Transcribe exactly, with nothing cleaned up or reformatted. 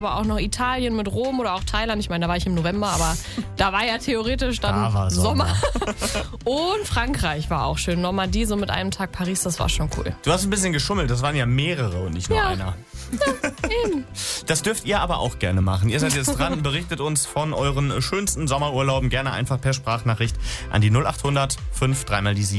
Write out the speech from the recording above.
Aber auch noch Italien mit Rom oder auch Thailand. Ich meine, da war ich im November, aber da war ja theoretisch dann Da war Sommer. Sommer. Und Frankreich war auch schön. Normandie, so mit einem Tag Paris, das war schon cool. Du hast ein bisschen geschummelt, das waren ja mehrere und nicht nur Ja. einer. Ja, eben. Das dürft ihr aber auch gerne machen. Ihr seid jetzt dran, berichtet uns von euren schönsten Sommerurlauben. Gerne einfach per Sprachnachricht an die null acht hundert fünf dreimal die sieben.